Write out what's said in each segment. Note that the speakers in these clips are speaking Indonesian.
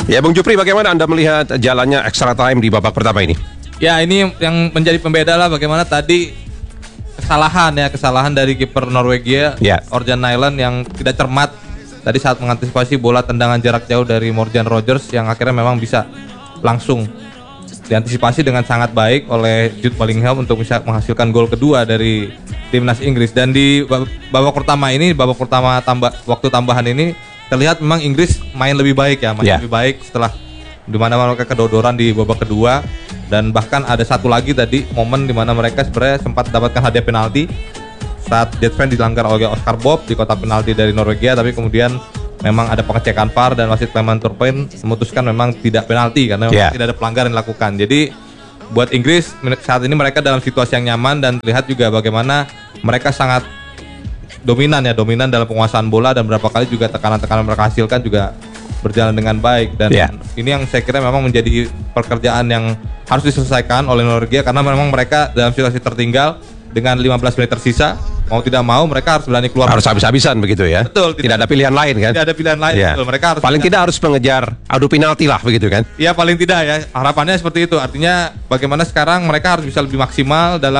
Ya, Bung Jupri, bagaimana Anda melihat jalannya extra time di babak pertama ini? Ya, ini yang menjadi pembeda lah bagaimana tadi kesalahan dari kiper Norwegia, Orjan Nyland yang tidak cermat tadi saat mengantisipasi bola tendangan jarak jauh dari Morgan Rogers yang akhirnya memang bisa langsung diantisipasi dengan sangat baik oleh Jude Bellingham untuk bisa menghasilkan gol kedua dari timnas Inggris. Dan di babak pertama waktu tambahan ini terlihat memang Inggris main lebih baik lebih baik setelah di mana mereka kedodoran di babak kedua, dan bahkan ada satu lagi tadi momen di mana mereka sebenarnya sempat mendapatkan hadiah penalti saat Deadpan dilanggar oleh Oscar Bob di kotak penalti dari Norwegia, tapi kemudian memang ada pengecekan VAR dan wasit Clement Turpin memutuskan memang tidak penalti karena memang tidak ada pelanggaran yang dilakukan. Jadi buat Inggris saat ini mereka dalam situasi yang nyaman, dan terlihat juga bagaimana mereka sangat dominan dalam penguasaan bola, dan beberapa kali juga tekanan-tekanan mereka hasilkan juga berjalan dengan baik. Dan ini yang saya kira memang menjadi pekerjaan yang harus diselesaikan oleh Norwegia, karena memang mereka dalam situasi tertinggal dengan 15 menit tersisa, mau tidak mau mereka harus berani keluar. Harus habis-habisan begitu ya. Betul. Tidak ada pilihan lain kan? Tidak ada pilihan lain. Betul. Mereka harus paling tidak harus mengejar adu penalti lah begitu kan? Iya, paling tidak ya. Harapannya seperti itu. Artinya bagaimana sekarang mereka harus bisa lebih maksimal dalam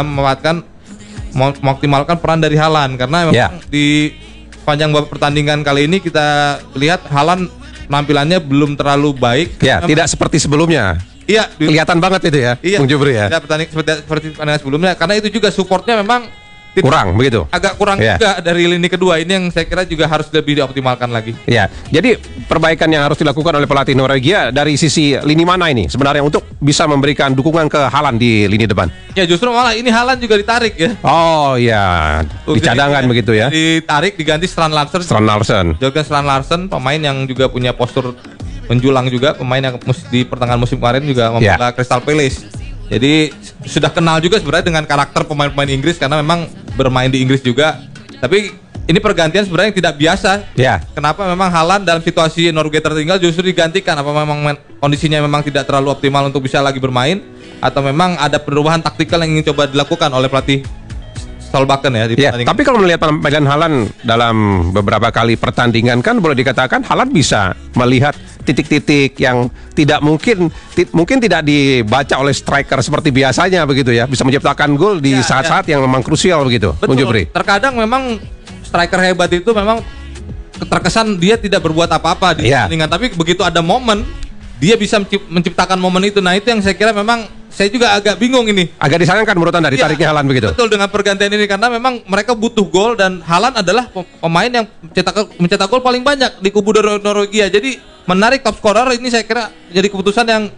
memaksimalkan peran dari Haaland, karena memang di panjang babak pertandingan kali ini kita lihat Haaland penampilannya belum terlalu baik. Ya, tidak seperti sebelumnya. Iya, kelihatan banget itu ya, Bung Jupri ya. Seperti pertandingan sebelumnya, karena itu juga supportnya memang kurang begitu. Agak kurang juga dari lini kedua. Ini yang saya kira juga harus lebih dioptimalkan lagi. Ya, jadi perbaikan yang harus dilakukan oleh pelatih Norwegia dari sisi lini mana ini sebenarnya untuk bisa memberikan dukungan ke Haaland di lini depan? Ya, justru malah ini Haaland juga ditarik ya. Oh iya, dicadangkan begitu ya. Ditarik, diganti Strand Larsen. Jurgen Strand Larsen, pemain yang juga punya postur menjulang juga, pemain yang di pertengahan musim kemarin juga membela Crystal Palace. Jadi sudah kenal juga sebenarnya dengan karakter pemain-pemain Inggris, karena memang bermain di Inggris juga. Tapi ini pergantian sebenarnya yang tidak biasa. Kenapa memang Haaland dalam situasi Norwegia tertinggal justru digantikan? Apa memang kondisinya memang tidak terlalu optimal untuk bisa lagi bermain, atau memang ada perubahan taktikal yang ingin coba dilakukan oleh pelatih Solbakken ya di pertandingan? Tapi kalau melihat penampilan Haaland dalam beberapa kali pertandingan, kan boleh dikatakan Haaland bisa melihat titik-titik yang tidak mungkin tidak dibaca oleh striker seperti biasanya begitu ya, bisa menciptakan gol di saat-saat yang memang krusial begitu. Betul. Bung Jupri. Terkadang memang striker hebat itu memang terkesan dia tidak berbuat apa-apa di pertandingan, tapi begitu ada momen dia bisa menciptakan momen itu. Nah, itu yang saya kira memang saya juga agak bingung ini. Agak disayangkan menurut Anda ditariknya Haaland begitu. Betul, dengan pergantian ini, karena memang mereka butuh gol, dan Haaland adalah pemain yang mencetak gol paling banyak di kubu Norwegia. Jadi menarik top scorer ini saya kira jadi keputusan yang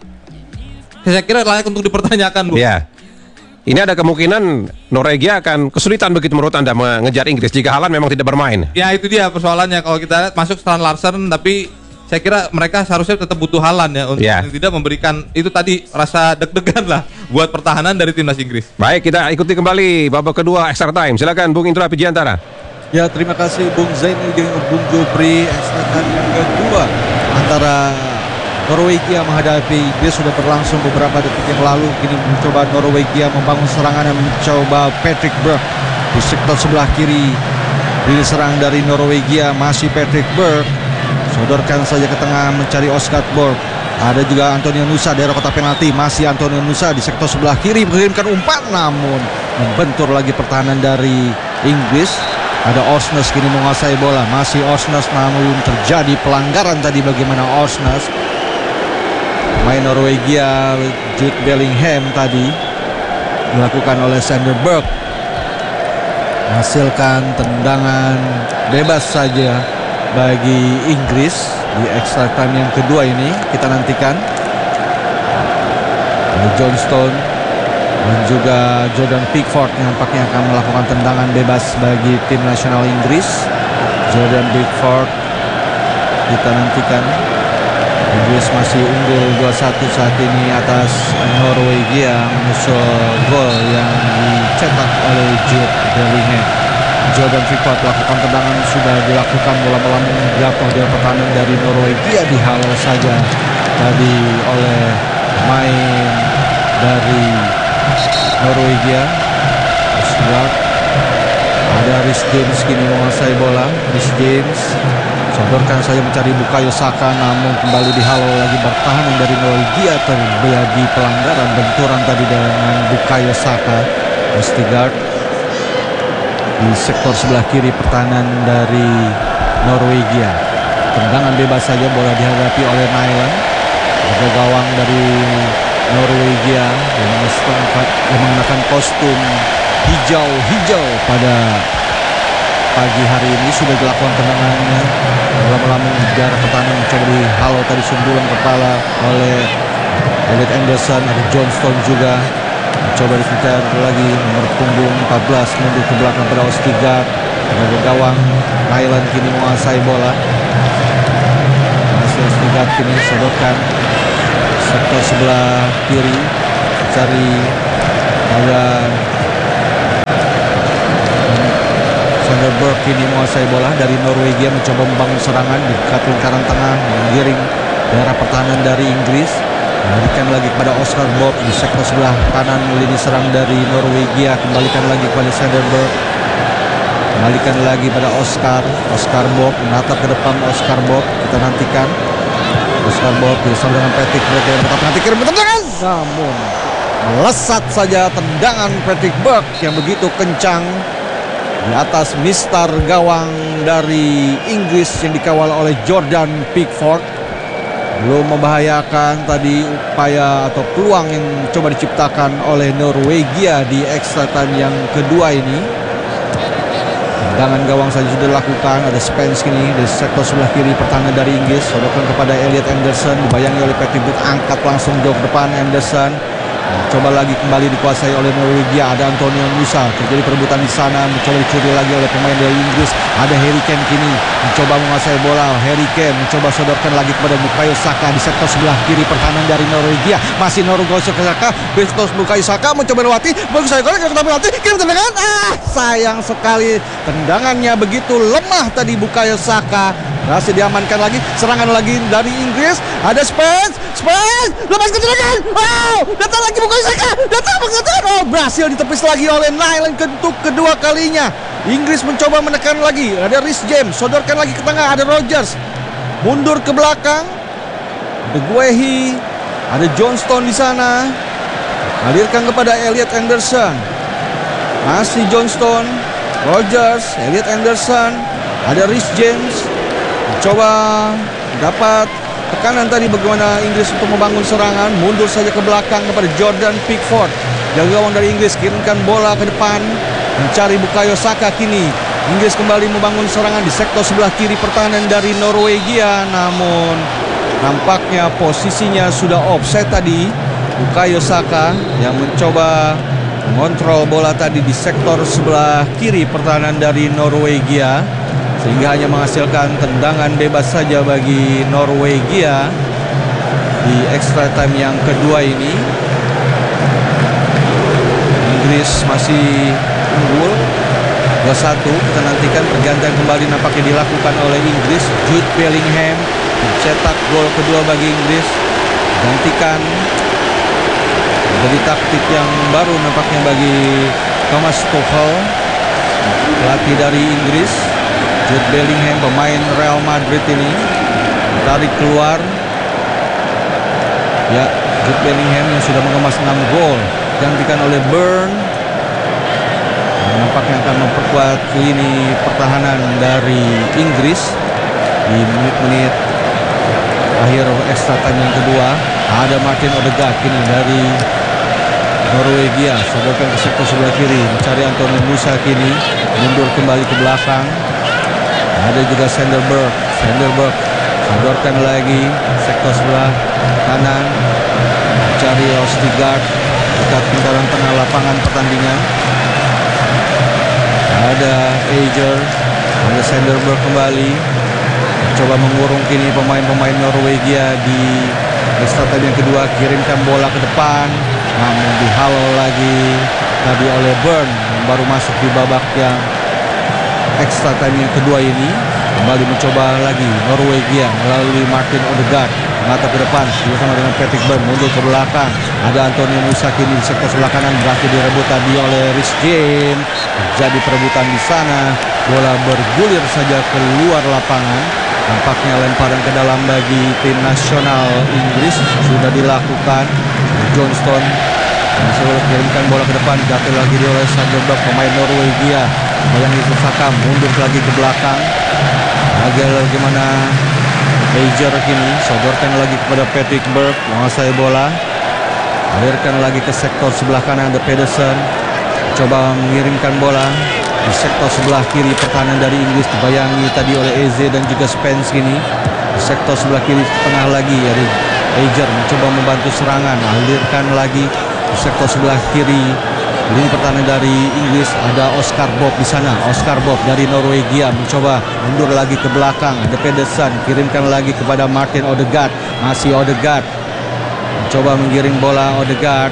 saya kira layak untuk dipertanyakan, Bu. Iya. Ini ada kemungkinan Norwegia akan kesulitan begitu menurut Anda mengejar Inggris jika Haaland memang tidak bermain. Ya, itu dia persoalannya. Kalau kita lihat masuk Strand Larsen, tapi saya kira mereka seharusnya tetap butuh Haaland ya untuk tidak memberikan itu tadi rasa deg-degan lah buat pertahanan dari timnas Inggris. Baik, kita ikuti kembali babak kedua extra time. Silakan Bung Indra Pijiantara. Ya, terima kasih Bung Zainuddin, Bung Jupri. Extra time yang kedua antara Norwegia menghadapi Inggris sudah berlangsung beberapa detik yang lalu. Kini mencoba Norwegia membangun serangan dan mencoba Patrick Berg di sektor sebelah kiri. Diserang dari Norwegia masih Patrick Berg. Sodorkan saja ke tengah mencari Oscar Borg. Ada juga Antonio Nusa daerah kotak penalti. Masih Antonio Nusa di sektor sebelah kiri mengirimkan umpan, namun membentur lagi pertahanan dari Inggris. Ada Osnes kini menguasai bola. Masih Osnes, namun terjadi pelanggaran tadi. Bagaimana Osnes, pemain Norwegia Jude Bellingham tadi dilakukan oleh Sander Berg, menghasilkan tendangan bebas saja bagi Inggris di extra time yang kedua ini. Kita nantikan Johnstone dan juga Jordan Pickford yang nampaknya akan melakukan tendangan bebas bagi tim nasional Inggris. Jordan Pickford, kita nantikan. Inggris masih unggul 2-1 saat ini atas Norwegia, menyusul gol yang dicetak oleh Jude Bellingham. Jordan Pickford melakukan tendangan, sudah dilakukan, bola-bola jatuh dari pertahanan dari Norwegia, dihalau saja tadi oleh pemain dari Norwegia. Osgard Ada Rhys James kini menguasai bola. Rhys James sodorkan saja mencari Bukayo Saka, namun kembali dihalau lagi pertahanan dari Norwegia. Terjadi pelanggaran benturan tadi dengan Bukayo Saka. Østigard di sektor sebelah kiri pertahanan dari Norwegia. Tendangan bebas saja, bola dihadapi oleh Nyland. Ada gawang dari Norwegia yang mengenakan kostum hijau pada pagi hari ini. Sudah dilakukan tendangannya. Lama-lama di arah pertahanan mencoba dihalau tadi sundulan kepala oleh Elliot Anderson. Ada Johnston juga mencoba dikejar lagi, nomor punggung 14 mundur ke belakang pada Østigard. Ada gawang Nyland kini menguasai bola. Masih Østigard kini sodorkan sektor sebelah kiri, cari ada Sanderberg kini menguasai bola dari Norwegia, mencoba membangun serangan di dekat lingkaran tengah, menggiring daerah pertahanan dari Inggris. Kembalikan lagi kepada Oscar Bob di sektor sebelah kanan lini serang dari Norwegia. Kembalikan lagi kepada Sanderberg. Kembalikan lagi pada Oscar Bob, menatap ke depan Oscar Bob. Kita nantikan Oscar Bob bersama dengan Patrick Berg yang tetap nanti kirim tendangan, namun melesat saja tendangan Patrick Berg yang begitu kencang di atas Mister gawang dari Inggris yang dikawal oleh Jordan Pickford. Belum membahayakan tadi upaya atau peluang yang coba diciptakan oleh Norwegia di extra time yang kedua ini. Tendangan gawang saja sudah dilakukan. Ada Spence kini di sektor sebelah kiri pertahanan dari Inggris, sodorkan kepada Elliot Anderson, dibayangi oleh Patrick Berg, angkat langsung jauh ke depan. Anderson coba lagi kembali dikuasai oleh Norwegia. Ada Antonio Nusa, terjadi perebutan di sana, mencoba dicuri lagi oleh pemain dari Inggris. Ada Harry Kane kini mencoba menguasai bola. Harry Kane mencoba sodorkan lagi kepada Bukayo Saka di sektor sebelah kiri pertahanan dari Norwegia. Masih Bukayo Saka, Bestos Bukayo Saka mencoba lewati, bagus saya golek tapi lewati, kirim tendangan. Sayang sekali tendangannya begitu lemah tadi Bukayo Saka. Masih diamankan lagi, serangan lagi dari Inggris. Ada Spence, lepaskan tendangan. Wow, datang lagi Bukayo Saka, datang. Oh, berhasil ditepis lagi oleh Nyland untuk kedua kalinya. Inggris mencoba menekan lagi. Ada Rhys James, sodorkan lagi ke tengah. Ada Rodgers, mundur ke belakang. Ada Guehi, ada Johnston di sana. Alirkan kepada Elliot Anderson. Masih Johnston, Rodgers, Elliot Anderson. Ada Rhys James. Coba dapat tekanan tadi bagaimana Inggris untuk membangun serangan. Mundur saja ke belakang kepada Jordan Pickford. Jaga gawang dari Inggris kirimkan bola ke depan, mencari Bukayo Saka kini. Inggris kembali membangun serangan di sektor sebelah kiri pertahanan dari Norwegia. Namun nampaknya posisinya sudah offside tadi. Bukayo Saka yang mencoba mengontrol bola tadi di sektor sebelah kiri pertahanan dari Norwegia, sehingga hanya menghasilkan tendangan bebas saja bagi Norwegia di extra time yang kedua ini. Inggris masih unggul 2-1. Kita nantikan pergantian kembali nampaknya dilakukan oleh Inggris. Jude Bellingham mencetak gol kedua bagi Inggris. Gantikan jadi taktik yang baru nampaknya bagi Thomas Tuchel, pelatih dari Inggris. Jude Bellingham, pemain Real Madrid ini, tarik keluar. Ya, Jude Bellingham yang sudah mengemas 6 gol, gantikan oleh Burn. Nampaknya akan memperkuat lini pertahanan dari Inggris di menit-menit akhir extra time yang kedua. Ada Martin Odegaard kini dari Norwegia, sodorkan ke sektor sebelah kiri, mencari Antonio Nusa kini, mundur kembali ke belakang. Ada juga Sanderberg, sodorkan lagi sektor sebelah kanan, mencari Østigard dekat lingkaran tengah lapangan pertandingan. Ada Ager, ada Sanderberg kembali, coba mengurung kini pemain-pemain Norwegia di extra time yang kedua. Kirimkan bola ke depan, namun dihalau lagi tadi oleh Burn yang baru masuk di babak yang extra time yang kedua ini. Kembali mencoba lagi Norwegia melalui Martin Odegaard, mata ke depan bersama dengan Patrick Berg, mundur ke belakang. Ada Antonio Nusa kini di sektor sebelah kanan, berhasil direbut tadi oleh Rhys James. Jadi perebutan di sana, bola bergulir saja keluar lapangan. Nampaknya lemparan ke dalam bagi tim nasional Inggris sudah dilakukan. Johnston masih kirimkan bola ke depan, jatuh lagi oleh Sanderberg, pemain Norwegia. Yang Saka mundur lagi ke belakang. Bagaimana Major kini sodorkan lagi kepada Patrick Berg, menguasai bola, alirkan lagi ke sektor sebelah kanan. The Pedersen coba mengirimkan bola di sektor sebelah kiri pertahanan dari Inggris, dibayangi tadi oleh Eze dan juga Spence kini. Di sektor sebelah kiri tengah lagi dari Major mencoba membantu serangan, alirkan lagi di sektor sebelah kiri. Lini pertahanan dari Inggris ada Oscar Bob di sana. Oscar Bob dari Norwegia mencoba mundur lagi ke belakang. Ada Pedersen, kirimkan lagi kepada Martin Odegaard. Masih Odegaard mencoba menggiring bola. Odegaard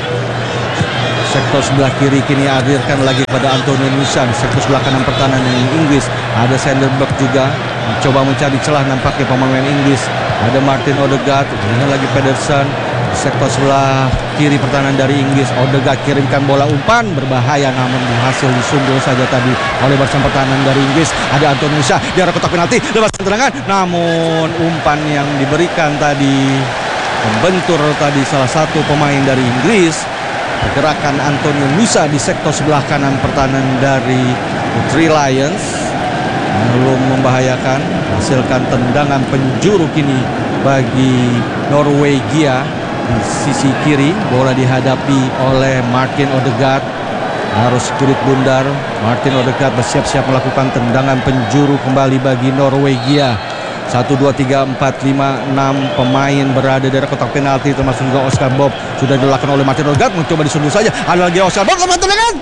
sektor sebelah kiri kini alirkan lagi kepada Antonio Nusa. Sektor sebelah kanan pertahanan Inggris ada Sanderberg juga mencoba mencari celah, nampaknya pemain Inggris. Ada Martin Odegaard, dengan lagi Pedersen. Sektor sebelah kiri pertahanan dari Inggris, Odegaard kirimkan bola umpan berbahaya, namun berhasil disundul saja tadi oleh barisan pertahanan dari Inggris. Ada Antonio Nusa di arah kotak penalti, lepaskan tendangan, namun umpan yang diberikan tadi membentur tadi salah satu pemain dari Inggris. Pergerakan Antonio Nusa di sektor sebelah kanan pertahanan dari Three Lions belum membahayakan, hasilkan tendangan penjuru kini bagi Norwegia. Di sisi kiri bola dihadapi oleh Martin Odegaard, harus kulit bundar. Martin Odegaard bersiap-siap melakukan tendangan penjuru kembali bagi Norwegia. 1, 2, 3, 4, 5, 6 pemain berada di kotak penalti, termasuk juga Oscar Bob. Sudah dilakukan oleh Martin Odegaard, mencoba disundul saja. Ada lagi Oscar Bob, tendangan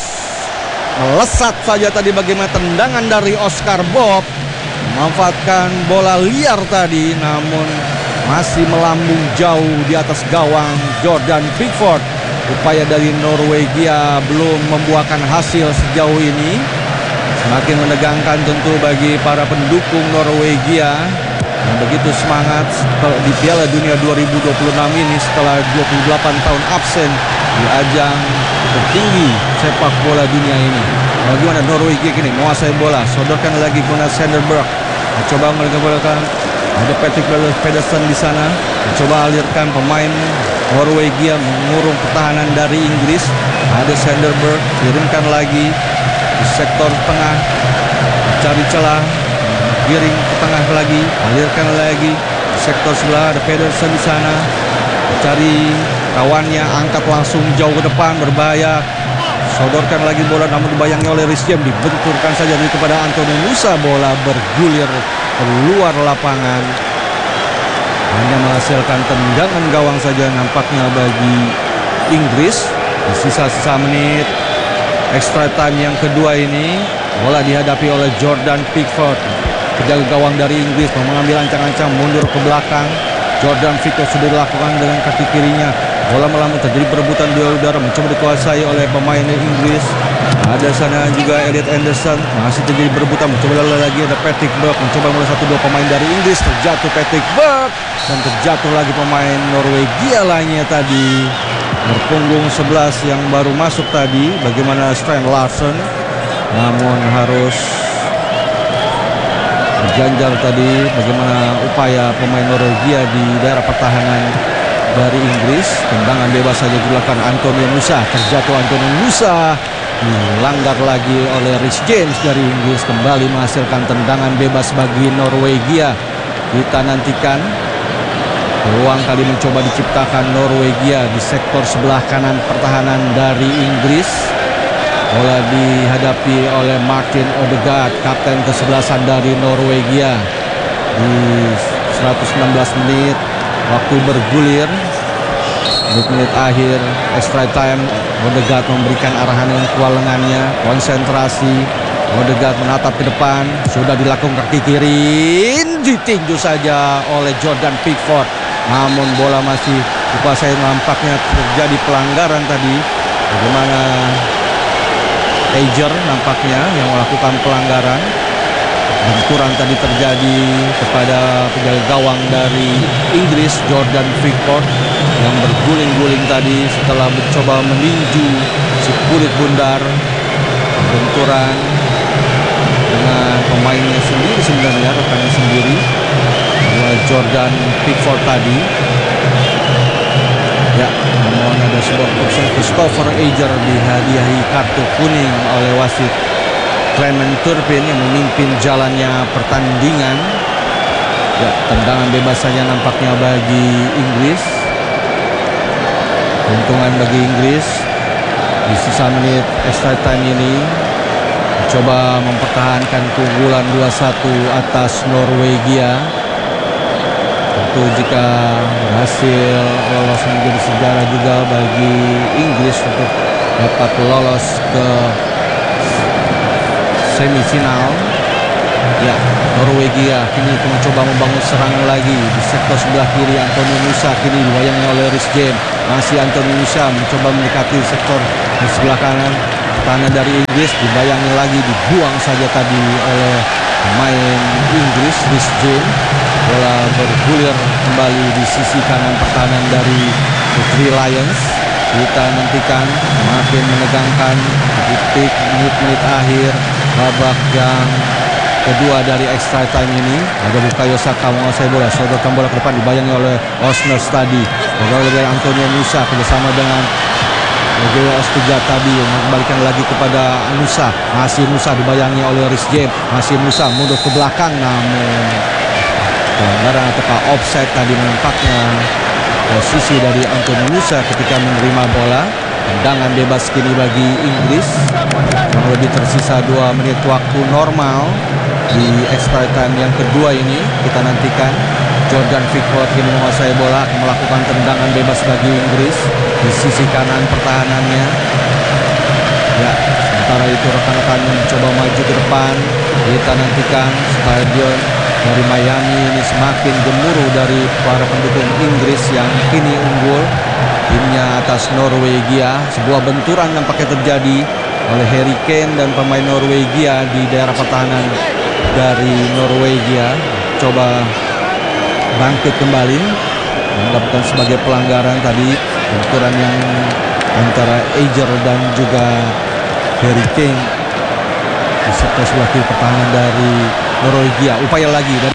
melesat saja tadi. Bagaimana tendangan dari Oscar Bob, memanfaatkan bola liar tadi, namun masih melambung jauh di atas gawang Jordan Pickford. Upaya dari Norwegia belum membuahkan hasil sejauh ini. Semakin menegangkan tentu bagi para pendukung Norwegia yang begitu semangat di Piala Dunia 2026 ini setelah 28 tahun absen di ajang tertinggi sepak bola dunia ini. Bagaimana Norwegia kini menguasai bola, sodorkan lagi kepada Sanderberg, coba melakukan. Ada Patrick Pedersen di sana, mencoba alirkan pemain Norwegia mengurung pertahanan dari Inggris. Ada Sanderberg, kirimkan lagi di sektor tengah, cari celah, giring ke tengah lagi, alirkan lagi di sektor sebelah. Ada Pedersen di sana, cari kawannya, angkat langsung jauh ke depan, berbahaya. Sodorkan lagi bola, namun dibayangi oleh Rhys James, dibenturkan saja kepada Antonio Nusa. Bola bergulir keluar lapangan, hanya menghasilkan tendangan gawang saja nampaknya bagi Inggris. Di sisa-sisa menit extra time yang kedua ini, bola dihadapi oleh Jordan Pickford, penjaga gawang dari Inggris, mengambil ancang-ancang mundur ke belakang. Jordan Pickford sudah dilakukan dengan kaki kirinya. Bola melambung, terjadi perebutan duel udara, mencoba dikuasai oleh pemain Inggris. Ada sana juga Elliot Anderson, masih terjadi perebutan, mencoba lagi ada Patrick Berg, mencoba mulai 1-2 pemain dari Inggris, terjatuh Patrick Berg dan terjatuh lagi pemain Norwegia lainnya tadi. Berpunggung 11 yang baru masuk tadi, bagaimana Strand Larsen, namun harus berganjal tadi. Bagaimana upaya pemain Norwegia di daerah pertahanan dari Inggris. Tendangan bebas saja dilakukan Antonio Nusa, terjatuh Antonio Nusa, dilanggar lagi oleh Rhys James dari Inggris, kembali menghasilkan tendangan bebas bagi Norwegia. Kita nantikan peluang kali mencoba diciptakan Norwegia di sektor sebelah kanan pertahanan dari Inggris. Bola dihadapi oleh Martin Odegaard, kapten kesebelasan dari Norwegia. Di 116 menit waktu bergulir, menit akhir extra time, Odegaard memberikan arahan dengan kuat lengannya, konsentrasi. Odegaard menatap ke depan, sudah dilakukan kaki kiri, ditinju saja oleh Jordan Pickford. Namun bola masih dikuasai, nampaknya terjadi pelanggaran tadi. Bagaimana Major nampaknya yang melakukan pelanggaran. benturan tadi terjadi kepada penjaga gawang dari Inggris, Jordan Pickford, yang berguling-guling tadi setelah mencoba meninju si kulit bundar. Benturan dengan pemainnya sendiri sebenarnya, rekannya sendiri, Jordan Pickford tadi. Ya, namun ada sebuah keputusan Christopher Ajer dihadiahi kartu kuning oleh wasit Clement Turpin yang memimpin jalannya pertandingan. Ya, tendangan bebas saja nampaknya bagi Inggris. Keuntungan bagi Inggris di sisa menit extra time ini, mencoba mempertahankan keunggulan 2-1 atas Norwegia. Tentu jika berhasil lolos menjadi sejarah juga bagi Inggris untuk dapat lolos ke semifinal. Ya, Norwegia kini mencoba membangun serangan lagi di sektor sebelah kiri. Antonio Nusa kini dibayangi oleh Reece James. Masih Antonio Nusa mencoba mendekati sektor di sebelah kanan. Pertahanan dari Inggris dibayangi lagi, dibuang saja tadi oleh pemain Inggris Reece James. Bola bergulir kembali di sisi kanan pertahanan dari The Three Lions. Kita nantikan makin menegangkan di menit-menit akhir babak yang kedua dari extra time ini. Ada Bukayo Saka menguasai bola, sodorkan bola ke depan, dibayangi oleh Osner tadi. Bola dari Antonio Nusa kerjasama dengan Geo Ostiga tadi, mengembalikan lagi kepada Nusa. Masih Nusa dibayangi oleh Reece James. Masih Nusa mundur ke belakang, namun pelanggaran ataukah offside tadi menampaknya posisi dari Antonio Nusa ketika menerima bola. Tendangan bebas kini bagi Inggris. Kurang lebih tersisa 2 menit waktu normal di extra time yang kedua ini. Kita nantikan Jordan Pickford kini menguasai bola, akan melakukan tendangan bebas bagi Inggris di sisi kanan pertahanannya. Ya, sementara itu rekan-rekannya mencoba maju ke depan. Kita nantikan stadion dari Miami ini semakin gemuruh dari para pendukung Inggris yang kini unggul timnya atas Norwegia. Sebuah benturan nampaknya terjadi oleh Harry Kane dan pemain Norwegia di daerah pertahanan dari Norwegia. Coba bangkit kembali, mendapatkan sebagai pelanggaran tadi benturan yang antara Ajer dan juga Harry Kane di sektor sebelah kiri pertahanan dari Norwegia. Upaya lagi dari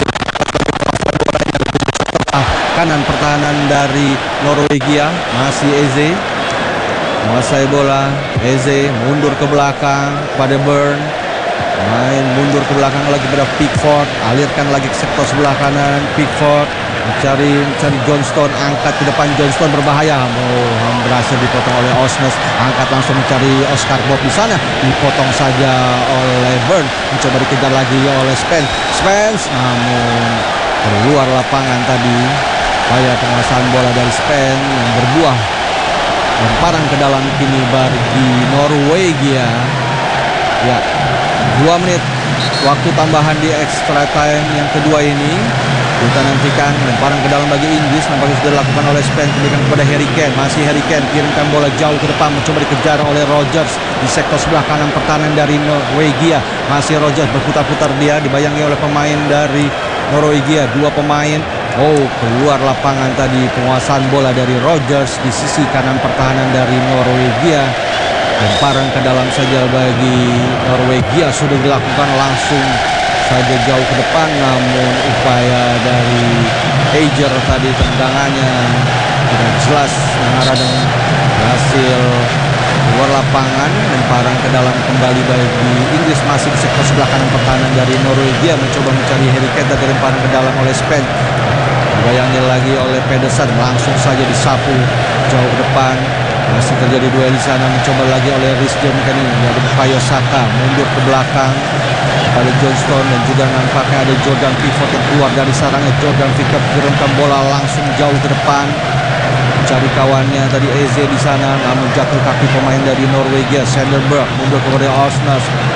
kanan pertahanan dari Norwegia. Masih Eze menguasai bola. Eze mundur ke belakang pada Burn, main mundur ke belakang lagi pada Pickford, alirkan lagi ke sektor sebelah kanan. Pickford mencari Johnston, angkat ke depan. Johnston berbahaya, berhasil dipotong oleh Osnes. Angkat langsung mencari Oscar Bob di sana, dipotong saja oleh Burn. Mencoba dikejar lagi oleh Spence, namun keluar lapangan tadi. Upaya penguasaan bola dari Spence yang berbuah lemparan ke dalam kini bagi Norwegia. Ya, 2 menit waktu tambahan di extra time yang kedua ini. Kita nantikan lemparan ke dalam bagi Inggris, nampaknya sudah dilakukan oleh Spence, diberikan kepada Harry Kane. Masih Harry Kane kirimkan bola jauh ke depan, mencoba dikejar oleh Rodgers di sektor sebelah kanan pertahanan dari Norwegia. Masih Rodgers berputar-putar, dia dibayangi oleh pemain dari Norwegia, 2 pemain. Keluar lapangan tadi penguasaan bola dari Rodgers di sisi kanan pertahanan dari Norwegia. Lemparan ke dalam saja bagi Norwegia sudah dilakukan langsung saja jauh ke depan, namun upaya dari Ajer tadi tendangannya tidak jelas mengarah dan berhasil keluar lapangan. Lemparan ke dalam kembali bagi Inggris, masih di sektor sebelah kanan pertahanan dari Norwegia, mencoba mencari Harry Kane, tadi lemparan ke dalam oleh Spence, dibayangi lagi oleh Pedersen, langsung saja disapu jauh ke depan. Masih terjadi duel di sana, mencoba lagi oleh Reece James kali ini. Ada Bukayo Saka mundur ke belakang pada Johnston, dan juga nampaknya ada Jordan Pickford yang keluar dari sarangnya. Jordan Pickford kirimkan bola langsung jauh ke depan, mencari kawannya tadi Eze di sana, namun jatuh kaki pemain dari Norwegia. Sanderberg mundur kepada Osnes.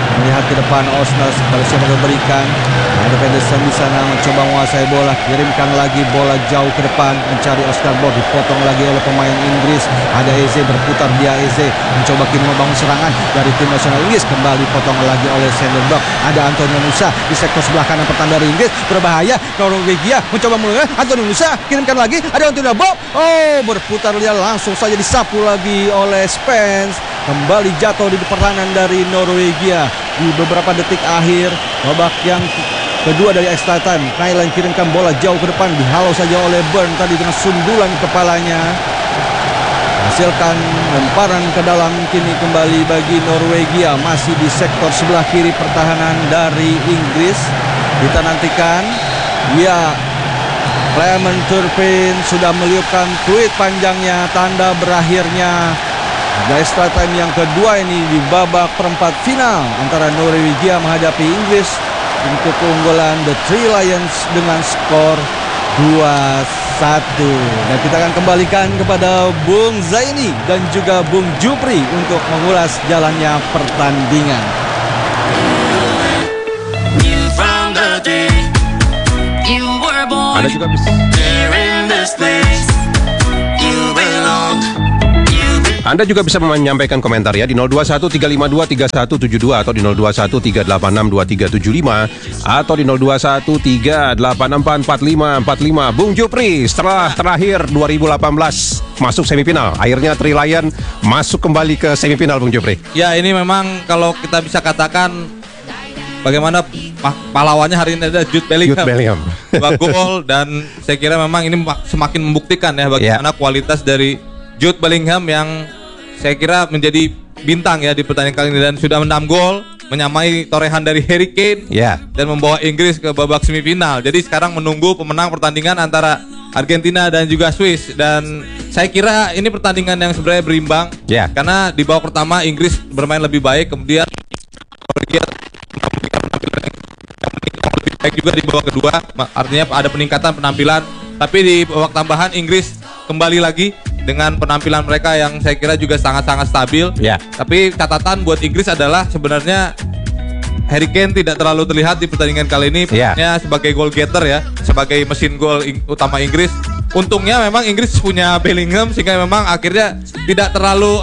Melihat ke depan Osnas, kalau siapa yang berikan. Ada Pedersen di sana mencoba menguasai bola, kirimkan lagi bola jauh ke depan, mencari Oscar Bob, dipotong lagi oleh pemain Inggris. Ada Eze berputar, dia Eze mencoba kini membangun serangan dari tim nasional Inggris, kembali potong lagi oleh Sanderberg. Ada Antonio Nusa di sektor sebelah kanan pertahanan dari Inggris, berbahaya. Norwegia mencoba mulai, Antonio Nusa kirimkan lagi, ada Antonio Bob, berputar dia langsung saja disapu lagi oleh Spence. Kembali jatuh di pertahanan dari Norwegia di beberapa detik akhir babak yang kedua dari extra time. Nyland kirimkan bola jauh ke depan, dihalau saja oleh Burn tadi dengan sundulan kepalanya. Hasilkan lemparan ke dalam kini kembali bagi Norwegia, masih di sektor sebelah kiri pertahanan dari Inggris. Kita nantikan. Ya, Clement Turpin sudah meliupkan tweet panjangnya tanda berakhirnya extra time yang kedua ini di babak perempat final antara Norwegia menghadapi Inggris untuk keunggulan The Three Lions dengan skor 2-1. Dan kita akan kembalikan kepada Bung Zaini dan juga Bung Jupri untuk mengulas jalannya pertandingan. Anda juga bisa Anda juga bisa menyampaikan komentar ya di 0213523172 atau di 0213862375 atau di 0213864545. Bung Jupri, setelah terakhir 2018 masuk semifinal, akhirnya Three Lion masuk kembali ke semifinal, Bung Jupri. Ya, ini memang kalau kita bisa katakan bagaimana pahlawannya hari ini ada Jude Bellingham. 2 gol, dan saya kira memang ini semakin membuktikan ya bagaimana kualitas dari Jude Bellingham yang saya kira menjadi bintang ya di pertandingan kali ini, dan sudah 6 gol, menyamai torehan dari Harry Kane dan membawa Inggris ke babak semifinal. Jadi sekarang menunggu pemenang pertandingan antara Argentina dan juga Swiss, dan saya kira ini pertandingan yang sebenarnya berimbang karena di babak pertama Inggris bermain lebih baik, kemudian Norwegia lebih baik juga di babak kedua, artinya ada peningkatan penampilan. Tapi di babak tambahan Inggris kembali lagi dengan penampilan mereka yang saya kira juga sangat-sangat stabil. Tapi catatan buat Inggris adalah sebenarnya Harry Kane tidak terlalu terlihat di pertandingan kali ini. Hanya sebagai goal getter ya, sebagai mesin gol utama Inggris. Untungnya memang Inggris punya Bellingham sehingga memang akhirnya tidak terlalu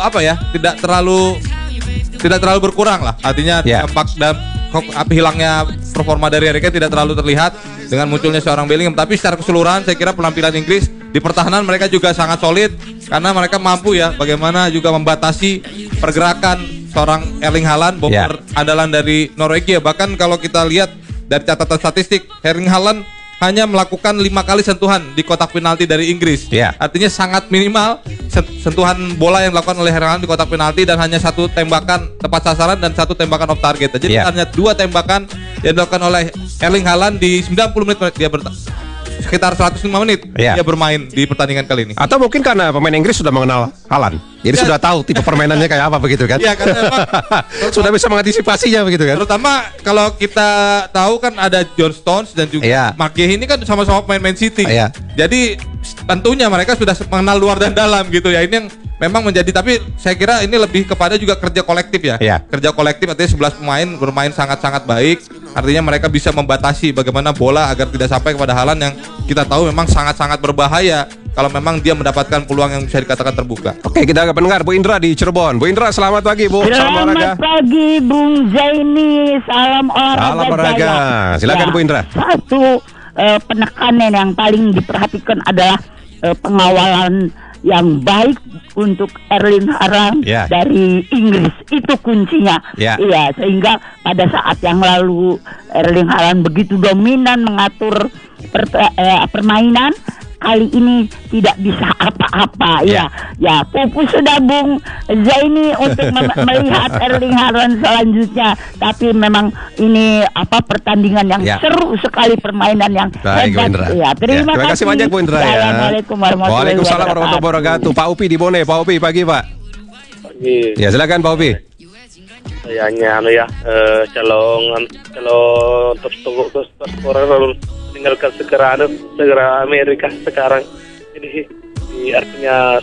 berkurang lah. Artinya dampak dan hilangnya performa dari Harry Kane tidak terlalu terlihat dengan munculnya seorang Bellingham. Tapi secara keseluruhan saya kira penampilan Inggris di pertahanan mereka juga sangat solid karena mereka mampu ya bagaimana juga membatasi pergerakan seorang Erling Haaland, bomber andalan dari Norwegia. Bahkan kalau kita lihat dari catatan statistik, Erling Haaland hanya melakukan 5 kali sentuhan di kotak penalti dari Inggris. Artinya sangat minimal sentuhan bola yang dilakukan oleh Erling Haaland di kotak penalti, dan hanya 1 tembakan tepat sasaran dan 1 tembakan off target. Jadi hanya 2 tembakan yang dilakukan oleh Erling Haaland di 90 menit dia sekitar 105 menit dia bermain di pertandingan kali ini. Atau mungkin karena pemain Inggris sudah mengenal Haaland, jadi sudah tahu tipe permainannya kayak apa begitu kan? Iya, karena memang sudah bisa mengantisipasinya begitu kan? Terutama kalau kita tahu kan ada John Stones dan juga Mark Gay ini kan sama-sama pemain Man City. Jadi tentunya mereka sudah mengenal luar dan dalam gitu ya. Ini yang memang menjadi, tapi saya kira ini lebih kepada juga kerja kolektif ya. Kerja kolektif artinya 11 pemain bermain sangat-sangat baik. Artinya mereka bisa membatasi bagaimana bola agar tidak sampai kepada Haaland yang kita tahu memang sangat-sangat berbahaya kalau memang dia mendapatkan peluang yang bisa dikatakan terbuka. Oke, kita ke pendengar Bu Indra di Cirebon. Bu Indra, selamat pagi Bu. Selamat pagi Bung Zaini. Salam olahraga. Silakan Bu Indra. Satu penekanan yang paling diperhatikan adalah pengawalan yang baik untuk Erling Haaland dari Inggris, itu kuncinya. Sehingga pada saat yang lalu Erling Haaland begitu dominan mengatur permainan, kali ini tidak bisa apa-apa. Pupus sudah Bung Zaini untuk melihat Erling Haaland selanjutnya. Tapi memang ini pertandingan yang seru sekali, permainan yang hebat. Terima kasih banyak Bu Indra. Assalamualaikum warahmatullahi wabarakatuh. Waalaikumsalam warahmatullahi wabarakatuh. Pak Upi di Bone. Pak Upi, pagi Pak. Pagi. Ya, silakan Pak Upi. Sayangnya calon terus tunggu terus orang tinggalkan segera Amerika sekarang. Jadi artinya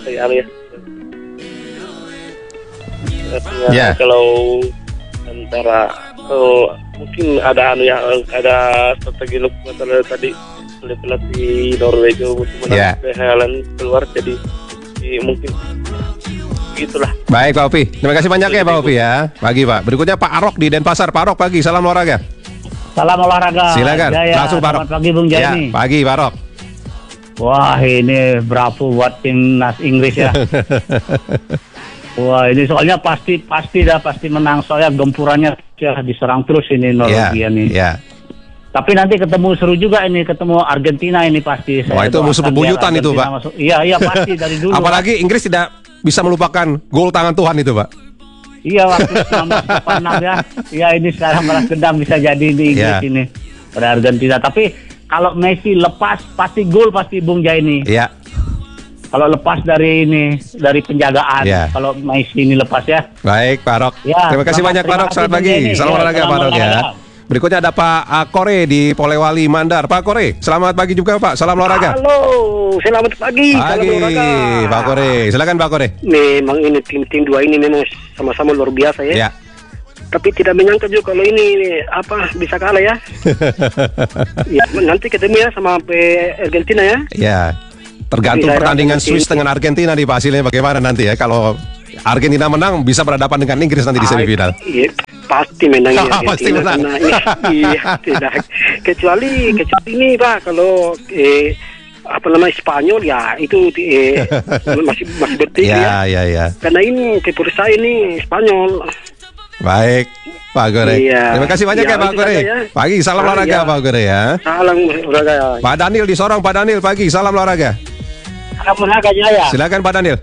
artinya kalau antara atau mungkin ada ada strategi tadi oleh pelatih Norwegia untuk menang Haaland keluar, jadi mungkin gitulah. Baik Pak Opi, terima kasih banyak ya Pak Opi ya. Pagi Pak. Berikutnya Pak Arok di Denpasar. Pak Arok pagi, salam olahraga. Salam olahraga. Silakan. Langsung Pak Arok. Selamat pagi Bung Jaini. Ya, pagi Pak Arok. Wah ini bravo buat timnas Inggris ya. Wah ini soalnya pasti menang, soalnya gempurannya ya diserang terus ini Norwegia nih. Tapi nanti ketemu seru juga ini, ketemu Argentina ini pasti. Wah itu musuh bebuyutan itu Pak. Iya pasti dari dulu. Apalagi Inggris tidak bisa melupakan gol tangan Tuhan itu Pak. Iya waktu 1946 ya. Iya ini sekarang balas dendam bisa jadi di Inggris ini pada Argentina. Tapi kalau Messi lepas pasti gol pasti Bung Jaini. Iya. Kalau lepas dari penjagaan, kalau Messi ini lepas ya. Baik Pak Arok. Ya, terima kasih banyak Pak Arok. Selamat pagi. Salam olahraga Pak Arok ya. Berikutnya ada Pak Kore di Polewali Mandar. Pak Kore, selamat pagi juga Pak. Salam olahraga. Halo, selamat pagi. Pagi Pak Kore. Silakan Pak Kore. Memang ini tim dua ini memang sama-sama luar biasa ya. Ya. Tapi tidak menyangka juga kalau ini bisa kalah ya. Ya nanti ketemu ya sama Argentina ya. Ya. Tergantung pertandingan Swiss dengan Argentina nih Pak, hasilnya bagaimana nanti ya. Kalau Argentina menang bisa berhadapan dengan Inggris nanti di semifinal. Iya, pasti menang ya Argentina. Pasti menang. Iya, tidak. Kecuali ini Pak, kalau Spanyol ya itu masih bertiga ya. Ya. Karena ini tipe saya ini Spanyol. Baik Pak Gore. Iya. Terima kasih banyak ya Pak Gore. Pagi salam olahraga Pak Gore ya. Salam olahraga. Pak Daniel di Sorong, Pak Daniel pagi salam olahraga. Salam olahraga ya. Silakan Pak Daniel.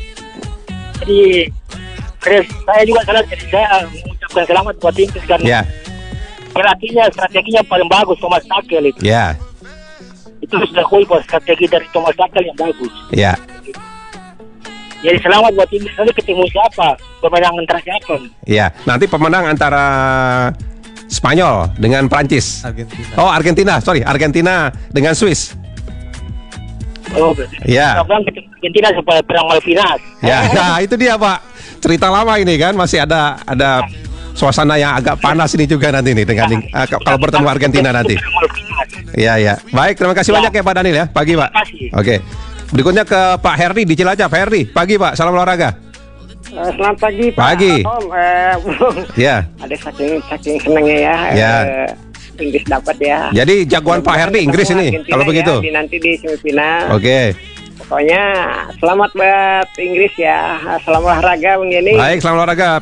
Jadi saya juga saya mengucapkan selamat buat tim karena strateginya paling bagus Thomas Tuchel itu. Ya. Itu sudah buat strategi dari Thomas Tuchel yang bagus. Ya. Jadi selamat buat tim. Nanti ketemu siapa? Pemenang antara siapa? Iya, nanti pemenang antara Spanyol dengan Prancis. Argentina dengan Swiss. Oh, betul. Iya. Argentina supaya perang Malvinas. Ya, nah itu dia Pak. Cerita lama ini kan masih ada suasana yang agak panas ini juga nanti nih dengan kalau bertemu Argentina nanti. Iya. Baik, terima kasih banyak ya Pak Daniel ya. Pagi Pak. Oke. Berikutnya ke Pak Herdi di Cilacap. Herdi, pagi Pak. Salam olahraga. Selamat pagi Pak. Pagi. Ya. Ada saking senangnya ya. Inggris dapat ya. Jadi jagoan Pak Herdi Inggris ini Argentina kalau begitu. Nanti di semifinal. Oke. Pokoknya selamat buat Inggris ya. Salam olahraga Bung Yeni. Baik, salam olahraga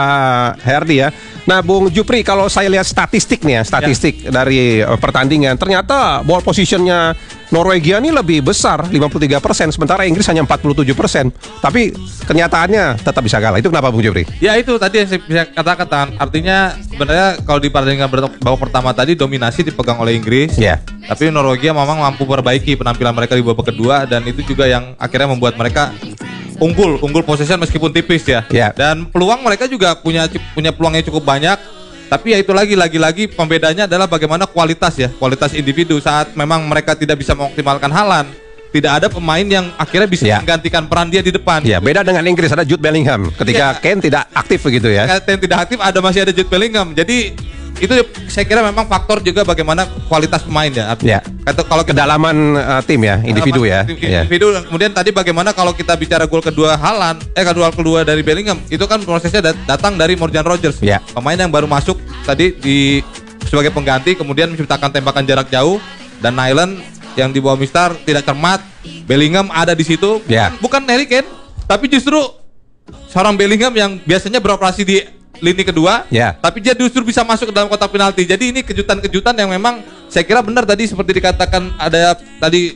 Pak Herdi ya. Nah, Bung Jupri, kalau saya lihat statistik nih ya, dari pertandingan, ternyata ball positionnya Norwegia ini lebih besar, 53%, sementara Inggris hanya 47%. Tapi kenyataannya tetap bisa kalah. Itu kenapa Bung Jupri? Ya itu tadi yang saya bisa katakan. Artinya sebenarnya kalau di pertandingan babak pertama tadi dominasi dipegang oleh Inggris. Ya. Tapi Norwegia memang mampu perbaiki penampilan mereka di babak kedua, dan itu juga yang akhirnya membuat mereka unggul possession meskipun tipis ya. Dan peluang mereka juga punya peluangnya cukup banyak. Tapi ya itu lagi-lagi pembedanya adalah bagaimana kualitas individu. Saat memang mereka tidak bisa mengoptimalkan Haaland, tidak ada pemain yang akhirnya bisa menggantikan peran dia di depan. Ya, beda dengan Inggris, ada Jude Bellingham. Ketika Kane tidak aktif begitu ya. Ketika Kane tidak aktif, masih ada Jude Bellingham. Jadi itu saya kira memang faktor juga bagaimana kualitas pemain ya. Kalau kedalaman tim ya, individu ya. Individu. Kemudian tadi bagaimana kalau kita bicara gol kedua Haaland, kedua dari Bellingham, itu kan prosesnya datang dari Morgan Rogers. Pemain yang baru masuk tadi sebagai pengganti, kemudian menciptakan tembakan jarak jauh, dan Nyland yang di bawah Mistar tidak cermat. Bellingham ada di situ. Bukan Harry Kane, tapi justru seorang Bellingham yang biasanya beroperasi di lini kedua, tapi dia justru bisa masuk ke dalam kotak penalti. Jadi ini kejutan-kejutan yang memang saya kira benar tadi seperti dikatakan ada tadi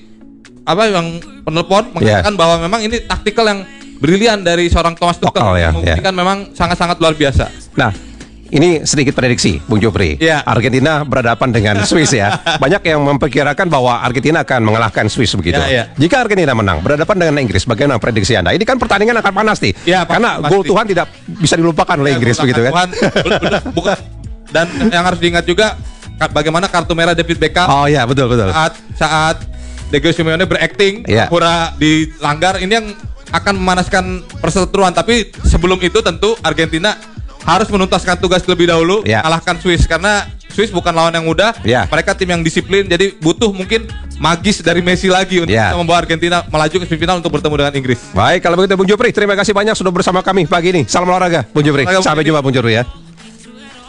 yang penelpon mengatakan bahwa memang ini taktikal yang brilian dari seorang Thomas Tuchel yang membuktikan memang sangat-sangat luar biasa. Nah, ini sedikit prediksi Bung Jupri. Argentina berhadapan dengan Swiss ya. Banyak yang memperkirakan bahwa Argentina akan mengalahkan Swiss begitu. Jika Argentina menang berhadapan dengan Inggris, bagaimana prediksi Anda? Ini kan pertandingan akan panas nih. Karena gol Tuhan tidak bisa dilupakan oleh Inggris begitu kan. Dan yang harus diingat juga bagaimana kartu merah David Beckham. Oh iya, betul. Saat Diego Simeone berakting pura dilanggar, ini yang akan memanaskan perseteruan. Tapi sebelum itu tentu Argentina harus menuntaskan tugas terlebih dahulu, kalahkan Swiss karena Swiss bukan lawan yang mudah. Mereka tim yang disiplin, jadi butuh mungkin magis dari Messi lagi untuk bisa membawa Argentina melaju ke semifinal untuk bertemu dengan Inggris. Baik, kalau begitu Bung Jupri, terima kasih banyak sudah bersama kami pagi ini. Salam olahraga, Bung Jupri. Sampai jumpa Bung Jupri ya.